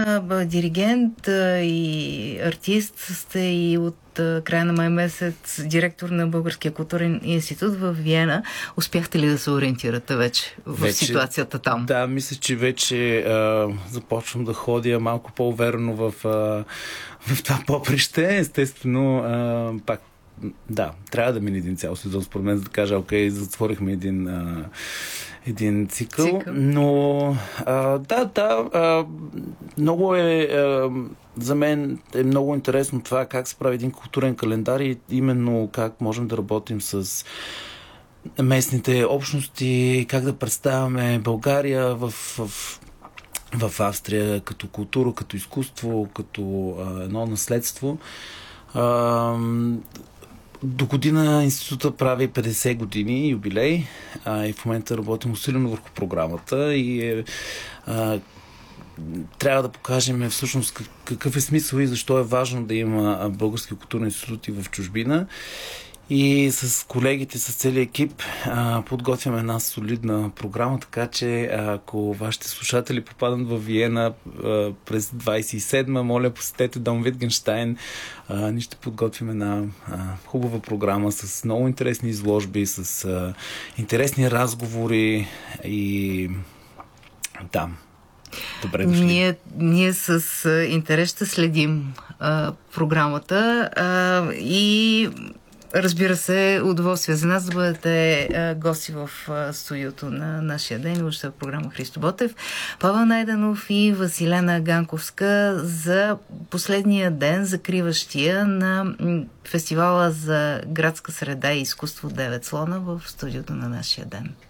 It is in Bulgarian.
диригент и артист сте и от края на май месец директор на Българския културен институт в Виена. Успяхте ли да се ориентирате вече в ситуацията там? Да, мисля, че вече започвам да ходя малко по-уверено в това поприще. Естествено, пак да, трябва да мине един цял сезон, според мен, за да кажа, окей, затворихме един цикъл. Но много за мен е много интересно това как се прави един културен календар и именно как можем да работим с местните общности, как да представяме България в Австрия като култура, като изкуство, като едно наследство. До година института прави 50 години юбилей и в момента работим усилено върху програмата и трябва да покажем всъщност какъв е смисъл и защо е важно да има български културни институти в чужбина. И с колегите, с целия екип подготвяме една солидна програма, така че ако вашите слушатели попадат в Виена през 27-ма, моля посетете Дом Витгенщайн. Ние ще подготвим една хубава програма с много интересни изложби, с интересни разговори и да. Добре дошли. Ние с интерес ще следим програмата и разбира се, удоволствие за нас да бъдете гости в студиото на нашия ден, въобще в програма Христо Ботев, Павел Найденов и Василена Ганковска за последния ден, закриващия на фестивала за градска среда и изкуство 9 слона в студиото на нашия ден.